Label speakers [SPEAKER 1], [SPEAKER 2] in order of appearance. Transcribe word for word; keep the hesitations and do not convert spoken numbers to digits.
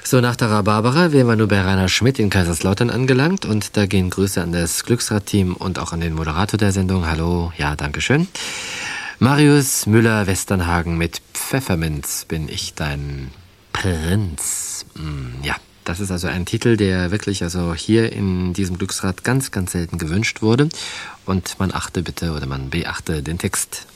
[SPEAKER 1] So, nach der Rhabarbera wären wir nur bei Rainer Schmidt in Kaiserslautern angelangt und da gehen Grüße an das Glücksrad-Team und auch an den Moderator der Sendung. Hallo, ja, dankeschön. Marius Müller-Westernhagen mit Pfefferminz, bin ich dein Prinz. Mm, ja, das ist also ein Titel, der wirklich also hier in diesem Glücksrad ganz, ganz selten gewünscht wurde. Und man achte bitte oder man beachte den Text.